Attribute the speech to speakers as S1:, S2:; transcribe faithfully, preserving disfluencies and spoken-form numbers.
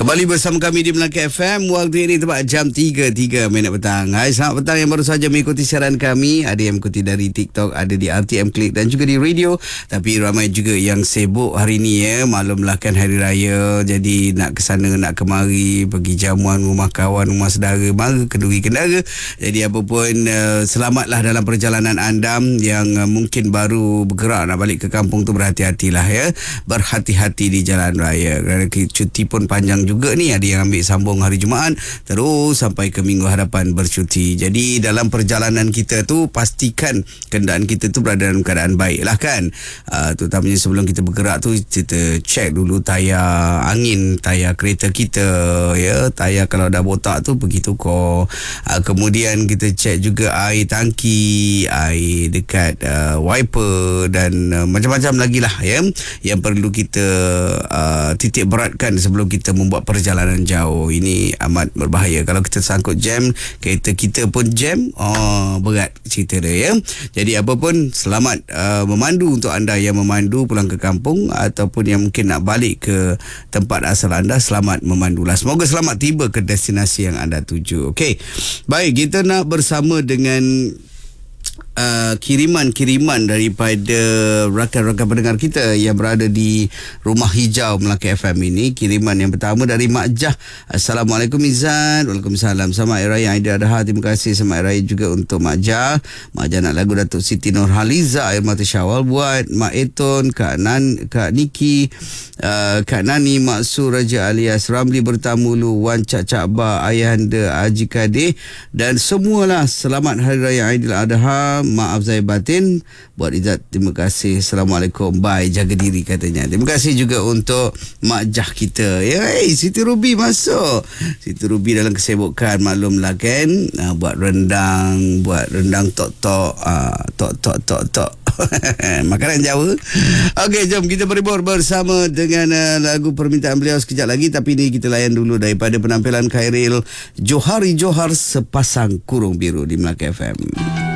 S1: Kembali bersama kami di Melaka F M. Waktu ini tepat jam tiga tiga minit petang. Hai, selamat petang yang baru saja mengikuti siaran kami. Ada yang mengikuti dari TikTok, ada di R T M Click dan juga di radio. Tapi ramai juga yang sibuk hari ni ya. Maklumlah kan hari raya. Jadi nak ke sana, nak kemari, pergi jamuan rumah kawan, rumah saudara, mara kenduri kendara. Jadi apa pun uh, selamatlah dalam perjalanan anda yang uh, mungkin baru bergerak nak balik ke kampung tu. Berhati-hatilah ya. Berhati-hati di jalan raya. Kerana cuti pun panjang juga ni. Ada yang ambil sambung hari Jumaat terus sampai ke minggu hadapan bercuti. Jadi dalam perjalanan kita tu pastikan kenderaan kita tu berada dalam keadaan baik lah kan. Uh, terutamanya sebelum kita bergerak tu kita cek dulu tayar angin, tayar kereta kita ya. Tayar kalau dah botak tu pergi tukar. Uh, kemudian kita cek juga air tangki, air dekat uh, wiper dan uh, macam-macam lagi lah ya yang perlu kita uh, titik beratkan sebelum kita membuat perjalanan jauh. Ini amat berbahaya. Kalau kita sangkut jam, kereta kita pun jam, oh, berat cerita dia ya. Jadi apa pun selamat uh, memandu untuk anda yang memandu pulang ke kampung ataupun yang mungkin nak balik ke tempat asal anda, selamat memandulah. Semoga selamat tiba ke destinasi yang anda tuju. Okey. Baik, kita nak bersama dengan Uh, kiriman-kiriman daripada rakan-rakan pendengar kita yang berada di Rumah Hijau Melaka F M ini. Kiriman yang pertama dari Mak Jah. Assalamualaikum Izan. Waalaikumsalam. Selamat Hari Raya Aidiladha. Terima kasih. Selamat Hari Raya juga untuk Mak Jah. Mak Jah nak lagu Datuk Siti Nurhaliza Air Mata Syawal buat Mak Eton, Kak Nan, Kak Niki, uh, Kak Nani, Mak Su Raja alias Ramli Bertamulu, Wan Cak Cak Ba, Ayahanda Haji Kadir dan semualah. Selamat Hari Raya Aidiladha. Maaf zahir batin buat Izzat. Terima kasih. Assalamualaikum. Bye. Jaga diri katanya. Terima kasih juga untuk Mak Jah kita ya. Hey, Siti Ruby masuk. Siti Ruby dalam kesibukan maklumlah kan. Uh, buat rendang, buat rendang tok-tok, uh, tok-tok-tok-tok. Makanan Jawa. Okey, jom kita berhibur bersama dengan uh, lagu permintaan beliau sekejap lagi. Tapi ni kita layan dulu daripada penampilan Khairil Johari Johar Sepasang Kurung Biru di Melaka F M.